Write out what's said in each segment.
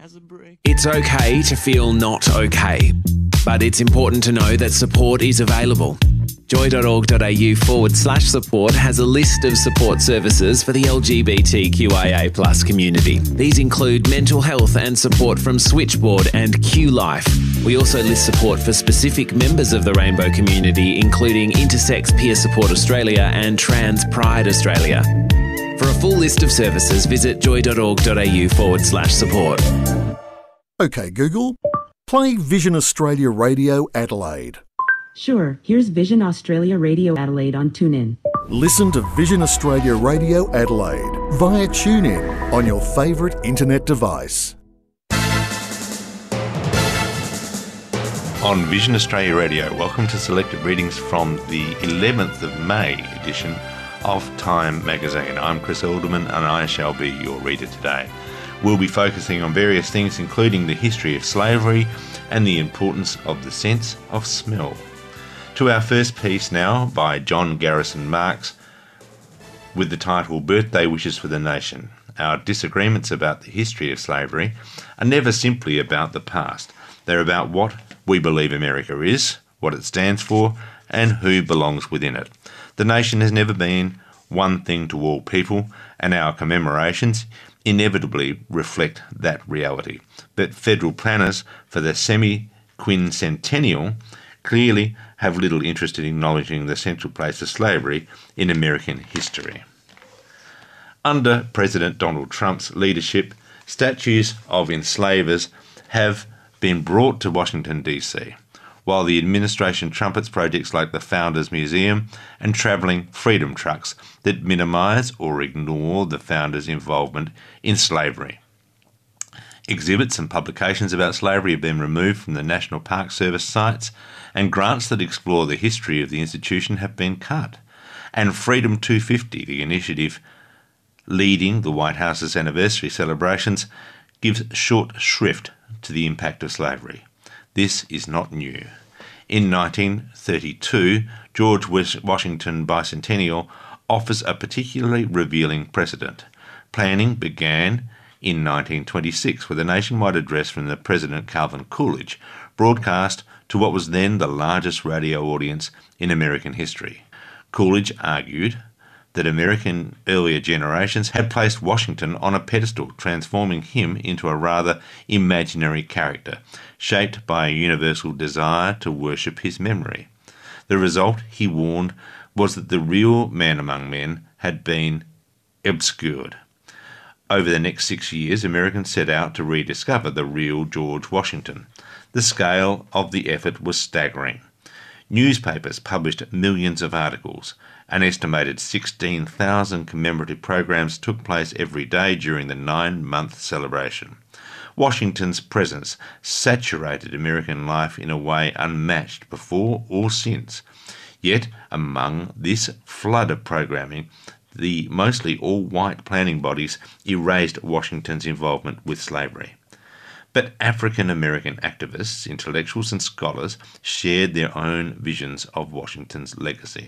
It's okay to feel not okay, but it's important to know that support is available. Joy.org.au/support has a list of support services for the LGBTQIA+ community. These include mental health and support from Switchboard and QLife. We also list support for specific members of the rainbow community, including Intersex Peer Support Australia and Trans Pride Australia. For a full list of services, visit joy.org.au/support. OK Google, play Vision Australia Radio Adelaide. Sure, here's Vision Australia Radio Adelaide on TuneIn. Listen to Vision Australia Radio Adelaide via TuneIn on your favourite internet device. On Vision Australia Radio, welcome to selected readings from the 11th of May edition of Time magazine. I'm Chris Alderman and I shall be your reader today. We'll be focusing on various things, including the history of slavery and the importance of the sense of smell. To our first piece now by John Garrison Marks with the title Birthday Wishes for the Nation. Our disagreements about the history of slavery are never simply about the past. They're about what we believe America is, what it stands for, and who belongs within it. The nation has never been one thing to all people, and our commemorations inevitably reflect that reality. But federal planners for the semi-quincentennial clearly have little interest in acknowledging the central place of slavery in American history. Under President Donald Trump's leadership, statues of enslavers have been brought to Washington, D.C., while the administration trumpets projects like the Founders Museum and travelling freedom trucks that minimise or ignore the founders' involvement in slavery. Exhibits and publications about slavery have been removed from the National Park Service sites, and grants that explore the history of the institution have been cut. And Freedom 250, the initiative leading the White House's anniversary celebrations, gives short shrift to the impact of slavery. This is not new. In 1932, George Washington Bicentennial offers a particularly revealing precedent. Planning began in 1926 with a nationwide address from the President Calvin Coolidge, broadcast to what was then the largest radio audience in American history. Coolidge argued that American earlier generations had placed Washington on a pedestal, transforming him into a rather imaginary character, shaped by a universal desire to worship his memory. The result, he warned, was that the real man among men had been obscured. Over the next 6 years, Americans set out to rediscover the real George Washington. The scale of the effort was staggering. Newspapers published millions of articles. An estimated 16,000 commemorative programs took place every day during the 9-month celebration. Washington's presence saturated American life in a way unmatched before or since. Yet, among this flood of programming, the mostly all-white planning bodies erased Washington's involvement with slavery. But African-American activists, intellectuals and scholars shared their own visions of Washington's legacy.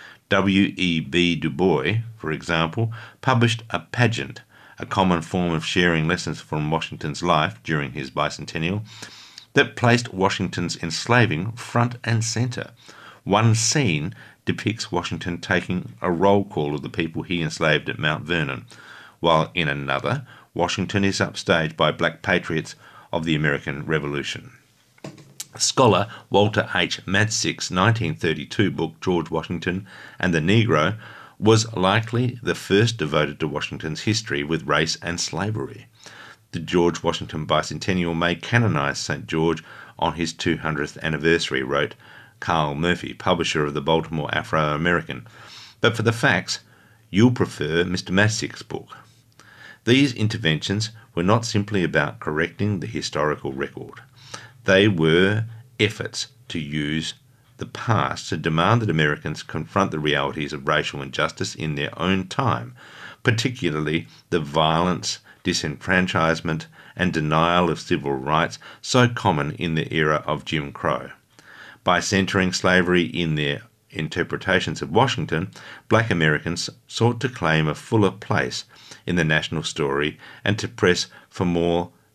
W.E.B. Du Bois, for example, published a pageant, a common form of sharing lessons from Washington's life during his bicentennial, that placed Washington's enslaving front and centre. One scene depicts Washington taking a roll call of the people he enslaved at Mount Vernon, while in another, Washington is upstaged by black patriots of the American Revolution. Scholar Walter H. Matzik's 1932 book, George Washington and the Negro, was likely the first devoted to Washington's history with race and slavery. The George Washington Bicentennial may canonise St. George on his 200th anniversary, wrote Carl Murphy, publisher of the Baltimore Afro-American. But for the facts, you'll prefer Mr. Matzik's book. These interventions were not simply about correcting the historical record. They were efforts to use the past to demand that Americans confront the realities of racial injustice in their own time, particularly the violence, disenfranchisement, and denial of civil rights so common in the era of Jim Crow. By centering slavery in their interpretations of Washington, black Americans sought to claim a fuller place in the national story and to press for more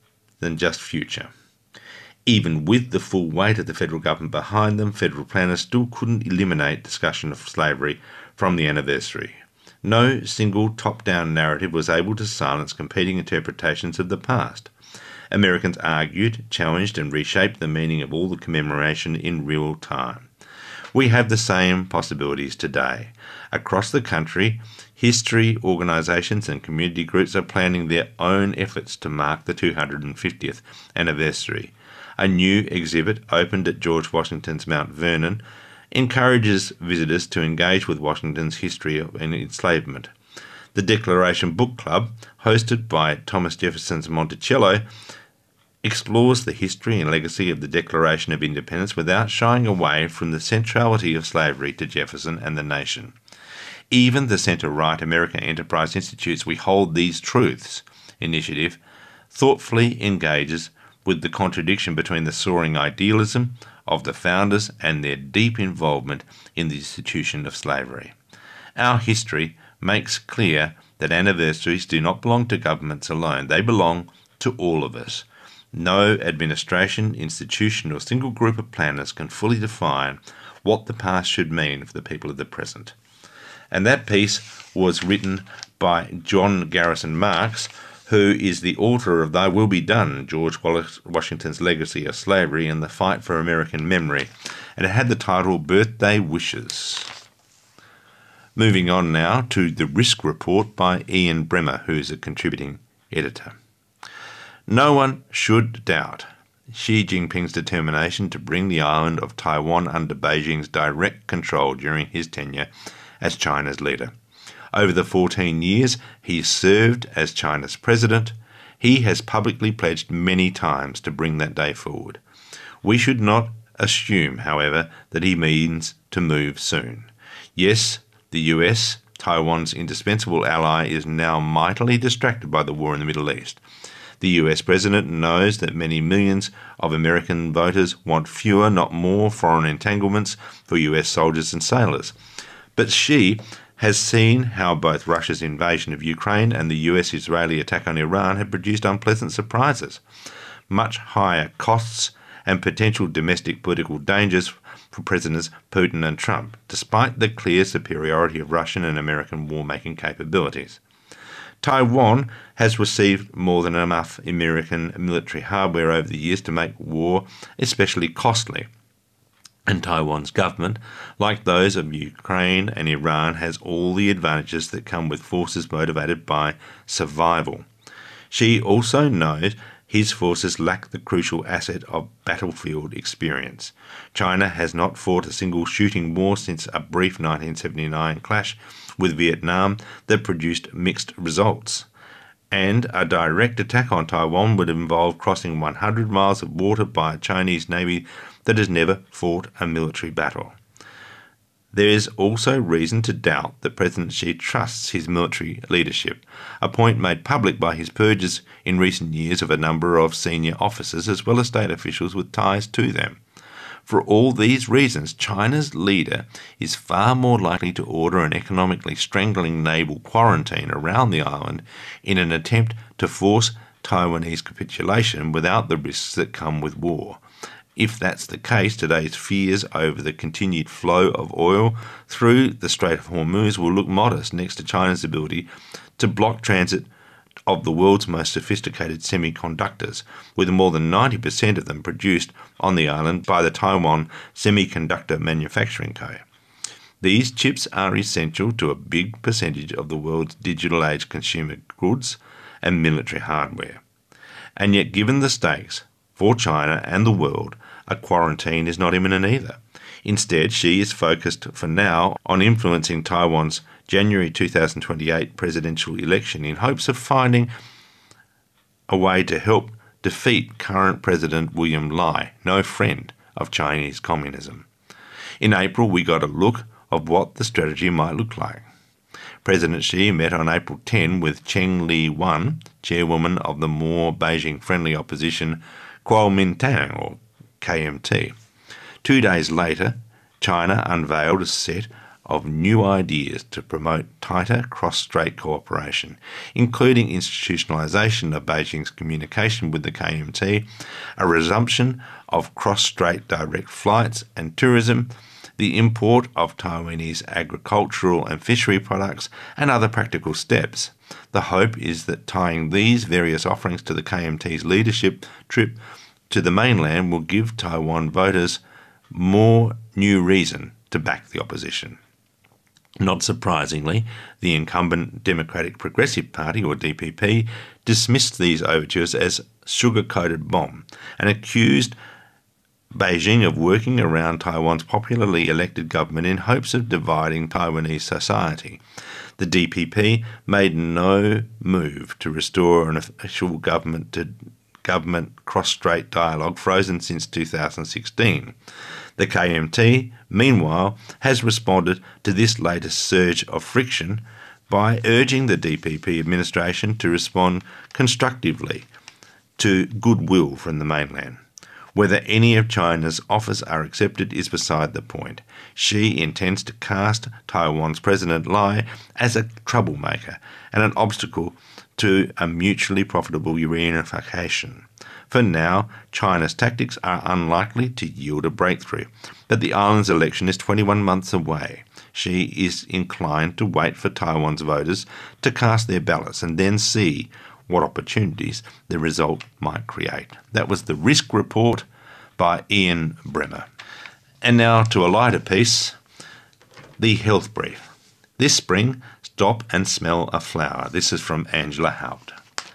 than just future. Even with the full weight of the federal government behind them, federal planners still couldn't eliminate discussion of slavery from the anniversary. No single top-down narrative was able to silence competing interpretations of the past. Americans argued, challenged and reshaped the meaning of all the commemoration in real time. We have the same possibilities today. Across the country, history organisations and community groups are planning their own efforts to mark the 250th anniversary. A new exhibit opened at George Washington's Mount Vernon encourages visitors to engage with Washington's history and enslavement. The Declaration Book Club, hosted by Thomas Jefferson's Monticello, explores the history and legacy of the Declaration of Independence without shying away from the centrality of slavery to Jefferson and the nation. Even the centre-right American Enterprise Institute's We Hold These Truths initiative thoughtfully engages with the contradiction between the soaring idealism of the founders and their deep involvement in the institution of slavery. Our history makes clear that anniversaries do not belong to governments alone. They belong to all of us. No administration, institution or single group of planners can fully define what the past should mean for the people of the present. And that piece was written by John Garrison Marks, who is the author of Thy Will Be Done, George Washington's Legacy of Slavery and the Fight for American Memory. And it had the title Birthday Wishes. Moving on now to The Risk Report by Ian Bremmer, who is a contributing editor. No one should doubt Xi Jinping's determination to bring the island of Taiwan under Beijing's direct control during his tenure as China's leader. Over the 14 years he served as China's president, he has publicly pledged many times to bring that day forward. We should not assume, however, that he means to move soon. Yes, the US, Taiwan's indispensable ally, is now mightily distracted by the war in the Middle East. The US president knows that many millions of American voters want fewer, not more, foreign entanglements for US soldiers and sailors. But Xi has seen how both Russia's invasion of Ukraine and the US-Israeli attack on Iran have produced unpleasant surprises, much higher costs and potential domestic political dangers for Presidents Putin and Trump, despite the clear superiority of Russian and American war-making capabilities. Taiwan has received more than enough American military hardware over the years to make war especially costly. And Taiwan's government, like those of Ukraine and Iran, has all the advantages that come with forces motivated by survival. Xi also knows his forces lack the crucial asset of battlefield experience. China has not fought a single shooting war since a brief 1979 clash with Vietnam that produced mixed results. And a direct attack on Taiwan would involve crossing 100 miles of water by a Chinese navy that has never fought a military battle. There is also reason to doubt that President Xi trusts his military leadership, a point made public by his purges in recent years of a number of senior officers as well as state officials with ties to them. For all these reasons, China's leader is far more likely to order an economically strangling naval quarantine around the island in an attempt to force Taiwanese capitulation without the risks that come with war. If that's the case, today's fears over the continued flow of oil through the Strait of Hormuz will look modest next to China's ability to block transit of the world's most sophisticated semiconductors, with more than 90% of them produced on the island by the Taiwan Semiconductor Manufacturing Co. These chips are essential to a big percentage of the world's digital age consumer goods and military hardware. And yet, given the stakes for China and the world, a quarantine is not imminent either. Instead, Xi is focused for now on influencing Taiwan's January 2028 presidential election in hopes of finding a way to help defeat current President William Lai, no friend of Chinese communism. In April, we got a look of what the strategy might look like. President Xi met on April 10 with Cheng Li-wan, chairwoman of the more Beijing-friendly opposition Kuomintang, or KMT. 2 days later, China unveiled a set of new ideas to promote tighter cross-strait cooperation, including institutionalisation of Beijing's communication with the KMT, a resumption of cross-strait direct flights and tourism, the import of Taiwanese agricultural and fishery products, and other practical steps. The hope is that tying these various offerings to the KMT's leadership trip to the mainland will give Taiwan voters more new reason to back the opposition. Not surprisingly, the incumbent Democratic Progressive Party, or DPP, dismissed these overtures as sugar-coated bomb and accused Beijing of working around Taiwan's popularly elected government in hopes of dividing Taiwanese society. The DPP made no move to restore an official government cross-strait dialogue frozen since 2016. The KMT, meanwhile, has responded to this latest surge of friction by urging the DPP administration to respond constructively to goodwill from the mainland. Whether any of China's offers are accepted is beside the point. Xi intends to cast Taiwan's President Lai as a troublemaker and an obstacle to a mutually profitable reunification. For now, China's tactics are unlikely to yield a breakthrough, but the island's election is 21 months away. Xi is inclined to wait for Taiwan's voters to cast their ballots and then see what opportunities the result might create. That was the Risk Report by Ian Bremer. And now to a lighter piece, the Health Brief. This spring, stop and smell a flower. This is from Angela Haupt.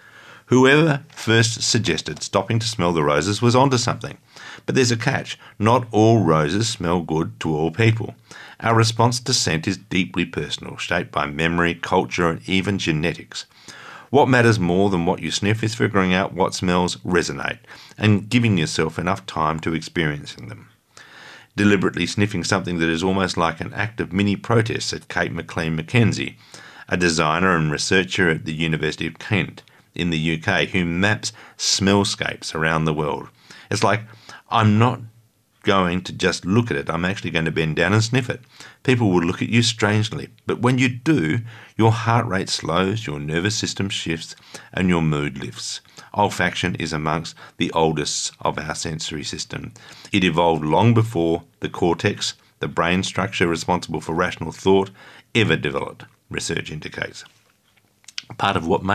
Whoever first suggested stopping to smell the roses was onto something. But there's a catch. Not all roses smell good to all people. Our response to scent is deeply personal, shaped by memory, culture, and even genetics. What matters more than what you sniff is figuring out what smells resonate and giving yourself enough time to experiencing them. Deliberately sniffing something that is almost like an act of mini-protest, said Kate McLean Mackenzie, a designer and researcher at the University of Kent in the UK who maps smellscapes around the world. It's like, I'm not going to just look at it, I'm actually going to bend down and sniff it. People will look at you strangely, but when you do, your heart rate slows, your nervous system shifts, and your mood lifts. Olfaction is amongst the oldest of our sensory system. It evolved long before the cortex, the brain structure responsible for rational thought, ever developed, research indicates. Part of what